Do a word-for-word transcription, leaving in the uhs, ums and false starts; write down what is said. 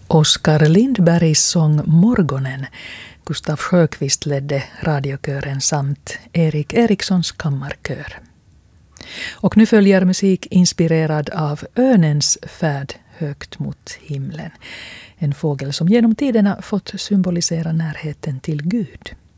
Oskar Lindbergs sång Morgonen. Gustav Sjöqvist ledde radiokören samt Erik Erikssons kammarkör. Och nu följer musik inspirerad av örnens färd högt mot himlen. En fågel som genom tiderna fått symbolisera närheten till Gud.